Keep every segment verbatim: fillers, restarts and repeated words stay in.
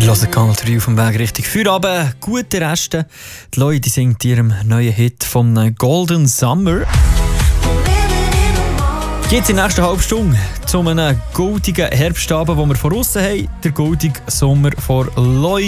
hören Kanal drei auf dem Weg Richtung Feierabend. Gute Reste. Die Leute singt ihrem neuen Hit vom Golden Summer. Jetzt in der nächsten halben Stunde zu einem goldigen Herbstabend, den wir von außen haben. Der goldige Sommer von Loi.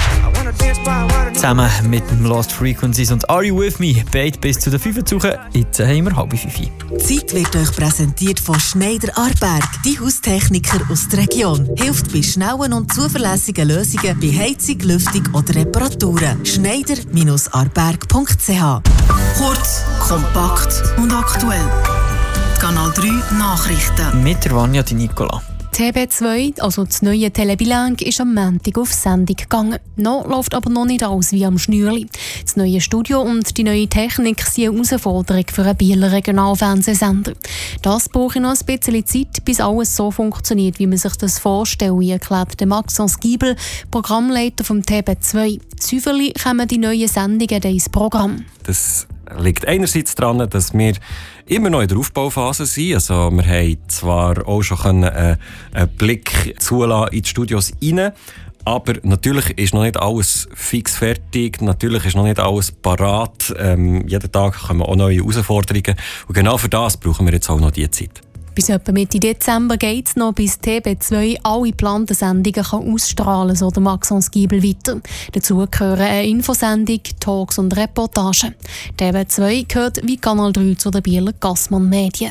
Zusammen mit dem Lost Frequencies und Are You With Me? Beide bis zu den fünf zu suchen. Jetzt haben wir halb fünf. Die Zeit wird euch präsentiert von Schneider Aarberg, die Haustechniker aus der Region. Hilft bei schnellen und zuverlässigen Lösungen bei Heizung, Lüftung oder Reparaturen. Schneider Aarberg punkt c h. Kurz, kompakt und aktuell. Kanal drei Nachrichten. Mit der Vanja Di Nicola. T V zwei, also das neue Telebilang, ist am Montag auf Sendung gegangen. Noch läuft aber noch nicht alles wie am Schnürli. Das neue Studio und die neue Technik sind eine Herausforderung für einen Bieler Regionalfernsehsender. Das braucht noch ein bisschen Zeit, bis alles so funktioniert, wie man sich das vorstellt, erklärt Maxence Giebel, Programmleiter vom T V zwei. Säuferli kommen die neuen Sendungen ins Programm. Das liegt einerseits daran, dass wir immer noch in der Aufbauphase sind. Also wir haben zwar auch schon einen, äh, einen Blick zulassen in die Studios rein, aber natürlich ist noch nicht alles fix fertig, natürlich ist noch nicht alles parat. Ähm, jeden Tag kommen auch neue Herausforderungen und genau für das brauchen wir jetzt auch noch diese Zeit. Bis etwa Mitte Dezember geht es noch, bis T V zwei alle geplanten Sendungen kann ausstrahlen kann, so der Maxence Giebel weiter. Dazu gehören eine Infosendung, Talks und Reportagen. T V zwei gehört wie Kanal drei zu den Bieler Gassmann Medien.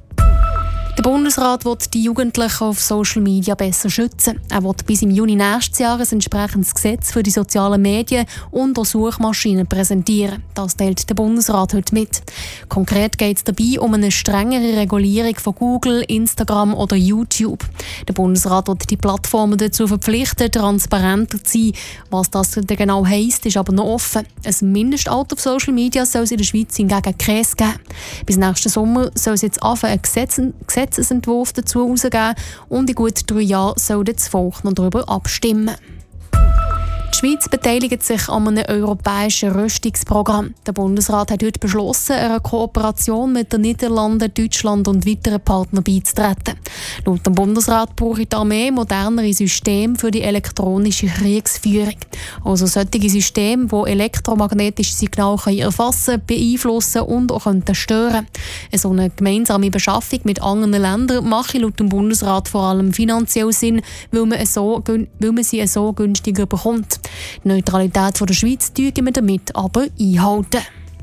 Der Bundesrat will die Jugendlichen auf Social Media besser schützen. Er will bis im Juni nächstes Jahres ein entsprechendes Gesetz für die sozialen Medien und auch Suchmaschinen präsentieren. Das teilt der Bundesrat heute mit. Konkret geht es dabei um eine strengere Regulierung von Google, Instagram oder YouTube. Der Bundesrat will die Plattformen dazu verpflichten, transparenter zu sein. Was das denn genau heisst, ist aber noch offen. Ein Mindestalter auf Social Media soll es in der Schweiz hingegen Käse geben. Bis nächsten Sommer soll es jetzt anfangen, ein Gesetz Gesetzesentwurf dazu herausgeben und in gut drei Jahren soll das Volk noch darüber abstimmen. Die Schweiz beteiligt sich an einem europäischen Rüstungsprogramm. Der Bundesrat hat heute beschlossen, einer Kooperation mit den Niederlanden, Deutschland und weiteren Partnern beizutreten. Laut dem Bundesrat braucht die Armee modernere Systeme für die elektronische Kriegsführung. Also solche Systeme, die elektromagnetische Signale erfassen, beeinflussen und auch stören können. So eine gemeinsame Beschaffung mit anderen Ländern mache laut dem Bundesrat vor allem finanziell Sinn, weil man, so, weil man sie so günstiger bekommt. Die Neutralität der Schweiz tun wir damit aber einhalten.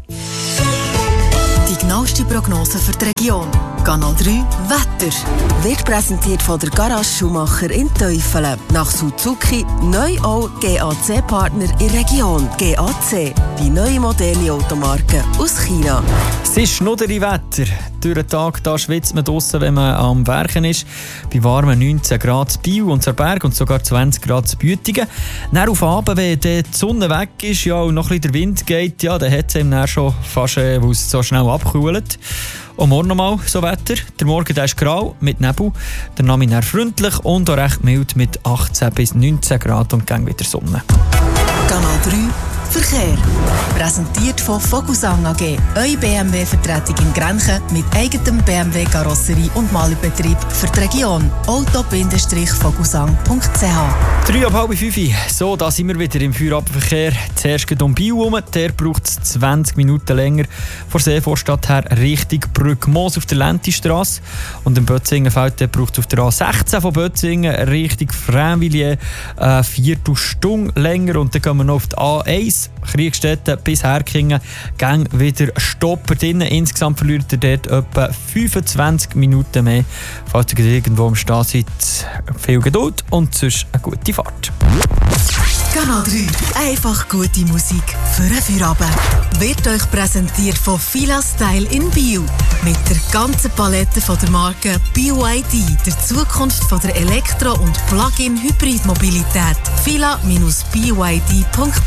Die genaueste Prognose für die Region. Kanal drei Wetter. Wird präsentiert von der Garage Schumacher in Teufelen. Nach Suzuki neu auch G A C-Partner in der Region. G A C, die neue moderne Automarke aus China. Es ist schnudderig Wetter. Durch den Tag da schwitzt man draussen, wenn man am Werken ist. Bei warmen neunzehn Grad zu Biel und Zerberg und sogar zwanzig Grad zu Bütigen. Dann auf Abend, wenn die Sonne weg ist ja, und noch ein bisschen der Wind geht, ja, dann hat es ihm dann schon fast, äh, weil es so schnell abkühlt. Und morgen nochmal so Wetter. Der Morgen der ist grau mit Nebel. Der Nachmittag freundlich und auch recht mild mit achtzehn bis neunzehn Grad und dann wieder Sonne. Kanal drei Verkehr. Präsentiert von Vogelsang A G. Eure B M W-Vertretung in Grenchen mit eigenem B M W-Karosserie und Malerbetrieb für die Region. auto Vogelsang punkt c h. Drei ab halb fünf. So, da sind wir wieder im Feierabendverkehr. Zuerst geht um Biel herum. Der braucht es zwanzig Minuten länger. Von Seevorstadt her Richtung Brückmoos auf der Lentistrasse. Und im Bötzingenfeld braucht es auf der A sechzehn von Bötzingen Richtung Främvilliers eine Viertelstunde länger. Und dann gehen wir noch auf die A eins. Kriegstätten bis Herkingen gang wieder Stopper drin. Insgesamt verliert ihr dort etwa fünfundzwanzig Minuten mehr. Falls ihr irgendwo am Stehen seid, viel Geduld und sonst eine gute Fahrt. Kanal drei. Einfach gute Musik für einen Feierabend. Wird euch präsentiert von Fila Style in Biel. Mit der ganzen Palette von der Marke B Y D, der Zukunft von der Elektro- und Plug-in-Hybrid-Mobilität. fila Bindestrich b y d punkt